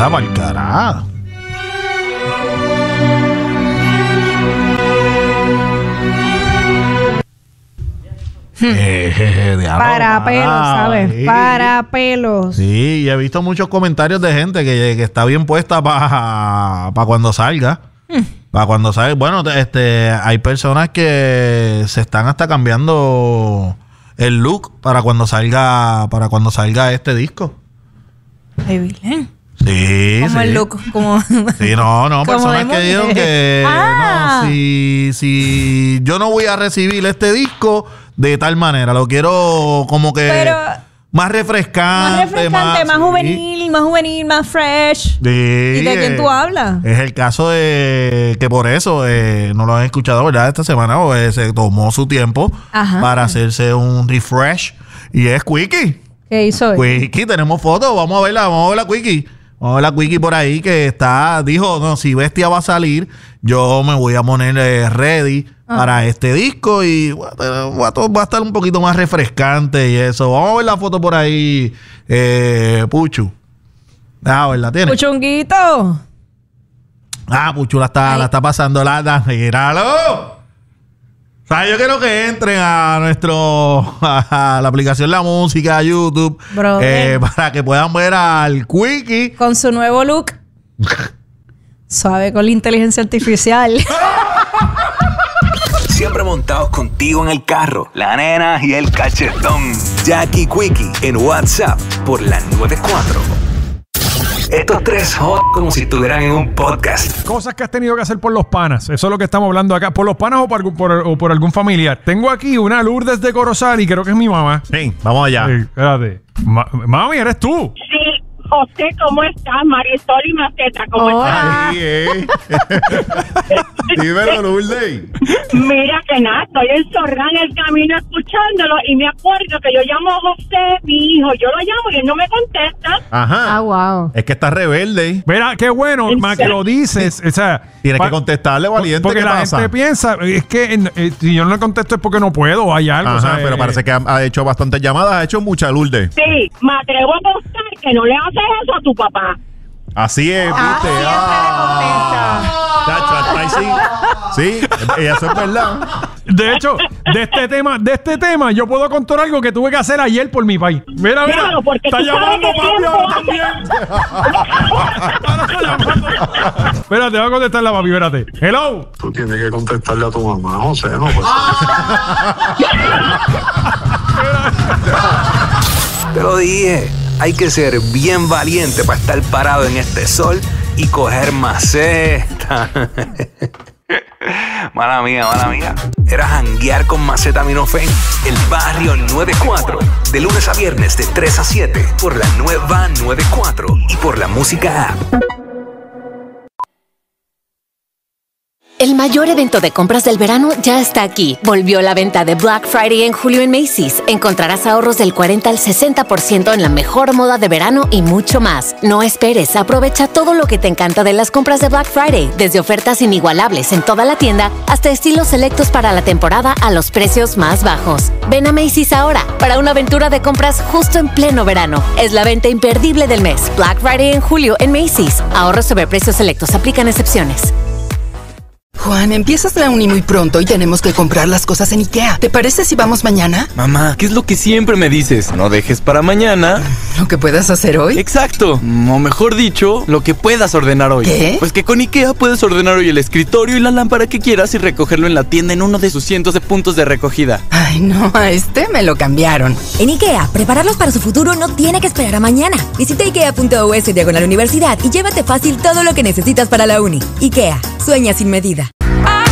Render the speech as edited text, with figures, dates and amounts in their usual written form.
Anda pa'l carajo. Para pelos, ¿sabes? Sí. Para pelos. Sí, y he visto muchos comentarios de gente que está bien puesta para cuando salga. Para cuando salga. Bueno, hay personas que se están hasta cambiando el look para cuando salga este disco. Ay, Vilén. Sí, Como sí. el look, como... Sí, no, personas como que dijeron que Ah. no, si yo no voy a recibir este disco de tal manera, lo quiero como que Pero más refrescante, más sí. juvenil, más fresh. Sí, ¿Y de quién tú hablas? Es el caso de que por eso no lo han escuchado, ¿verdad? Esta semana pues, se tomó su tiempo Ajá. para hacerse un refresh y es Quickie. ¿Qué hizo él? Quickie, tenemos fotos, vamos a verla, Quickie. Vamos a ver la Quickie por ahí que dijo, no, si Bestia va a salir, yo me voy a poner ready para este disco y va a estar un poquito más refrescante y eso. Vamos a ver la foto por ahí, Puchu. A ver, ¿la tiene? Puchunguito. Puchu la está pasando míralo. O sea, yo quiero que entren a la aplicación La Música, YouTube, para que puedan ver al Quickie. Con su nuevo look. Suave con la inteligencia artificial. Siempre montados contigo en el carro, la nena y el cachetón. Jackie Quickie en WhatsApp por la 94. Estos tres hot como si estuvieran en un podcast. Cosas que has tenido que hacer por los panas. Eso es lo que estamos hablando acá. ¿Por los panas o por algún familiar? Tengo aquí una Lourdes de Corozal y creo que es mi mamá. Sí, vamos allá. Espérate. Mami, ¿eres tú? Sí, José, ¿cómo estás? Marisol y Maceta, ¿cómo estás? Dímelo, Lourdes. Mira que nada, estoy enzorrada en el camino escuchándolo y me acuerdo que yo llamo a José, mi hijo, yo lo llamo y él no me contesta. Ajá. Wow. Es que está rebelde. Mira, qué bueno, que lo dices. O sea, Tienes que contestarle, valiente. porque ¿qué la pasa? gente piensa, es que si yo no le contesto es porque no puedo o hay algo. Ajá, o sea, pero parece que ha hecho bastantes llamadas, ha hecho mucha, Lourdes. Sí, me atrevo a apostar que no le haces eso a tu papá. Así es, ¿viste? Chacho, hasta ahí sí. Sí, eso es verdad. De hecho, de este tema, yo puedo contar algo que tuve que hacer ayer por mi país. Mira, Claro, porque está tú sabes llamando qué papi tiempo ahora hace. también. Está llamando. Espérate, voy a contestarla, papi, espérate. Hello. Tú tienes que contestarle a tu mamá, José, ¿no? Pues, Te lo dije, hay que ser bien valiente para estar parado en este sol y coger maceta. Mala mía. Era janguear con Macetaminofen, el barrio 94. De lunes a viernes de 3 a 7 por la nueva 94 y por la música app. El mayor evento de compras del verano ya está aquí. Volvió la venta de Black Friday en julio en Macy's. Encontrarás ahorros del 40 al 60% en la mejor moda de verano y mucho más. No esperes, aprovecha todo lo que te encanta de las compras de Black Friday, desde ofertas inigualables en toda la tienda hasta estilos selectos para la temporada a los precios más bajos. Ven a Macy's ahora para una aventura de compras justo en pleno verano. Es la venta imperdible del mes. Black Friday en julio en Macy's. Ahorros sobre precios selectos. Aplican excepciones. Juan, empiezas la uni muy pronto y tenemos que comprar las cosas en IKEA. ¿Te parece si vamos mañana? Mamá, ¿qué es lo que siempre me dices? No dejes para mañana. ¿Lo que puedas hacer hoy? Exacto. O mejor dicho, lo que puedas ordenar hoy. ¿Qué? Pues que con IKEA puedes ordenar hoy el escritorio y la lámpara que quieras y recogerlo en la tienda en uno de sus cientos de puntos de recogida. Ay, no, a este me lo cambiaron. En IKEA, prepararlos para su futuro no tiene que esperar a mañana. Visita ikea.us/universidad y llévate fácil todo lo que necesitas para la uni. IKEA, sueña sin medida.